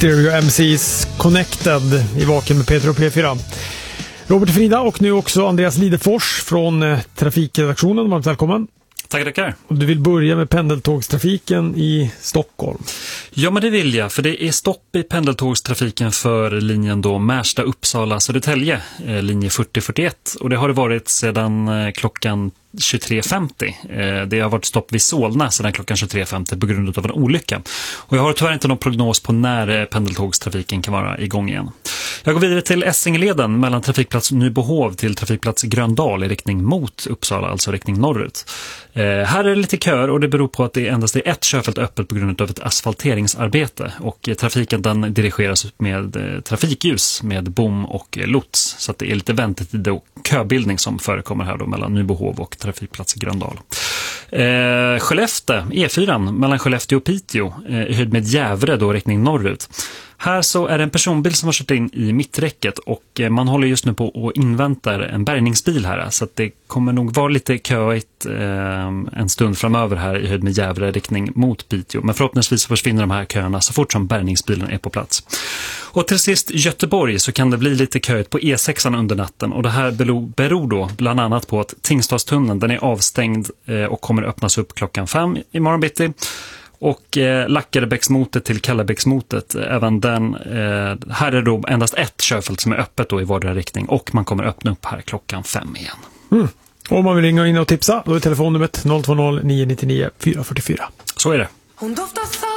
Stereo MCs Connected i Vaken med Peter och P4. Robert och Frida och nu också Andreas Lidefors från Trafikredaktionen. Varmt välkommen. Tackar. Och du vill börja med pendeltågstrafiken i Stockholm. Ja, men det vill jag, för det är stopp i pendeltågstrafiken för linjen då Märsta, Uppsala, Södertälje, linje 40-41. Och det har det varit sedan klockan 23.50. Det har varit stopp vid Solna sedan klockan 23.50 på grund av en olycka. Och jag har tyvärr inte någon prognos på när pendeltågstrafiken kan vara igång igen. Jag går vidare till Essingeleden mellan trafikplats Nybohov till trafikplats Gröndal i riktning mot Uppsala, alltså riktning norrut. Här är det lite kör och det beror på att det endast är ett körfält öppet på grund av ett asfalteringsarbete. Och trafiken den dirigeras med trafikljus med bom och lots. Så att det är lite väntetid och köbildning som förekommer här då mellan Nybohov och trafikplats Gröndal. Skellefteå, E4 mellan Skellefteå och Piteå i höjd med Gävre då riktning norrut. Här så är det en personbil som har kört in i mitträcket och man håller just nu på att invänta en bärgningsbil här. Så att det kommer nog vara lite köigt en stund framöver här i höjd med Gävre riktning mot Piteå. Men förhoppningsvis försvinner de här köerna så fort som bärgningsbilen är på plats. Och till sist Göteborg så kan det bli lite köigt på E6 under natten. Och det här beror då bland annat på att Tingstadstunneln den är avstängd och kommer öppnas upp klockan 5 imorgon bitti. Och Lackarebäcksmotet till Kallebäcksmotet, även den, här är det då endast ett körfält som är öppet då i vardera riktning och man kommer öppna upp här klockan 5 igen. Och om man vill ringa in och tipsa, då är telefonnumret 020 999 444. Så är det. Hon doftar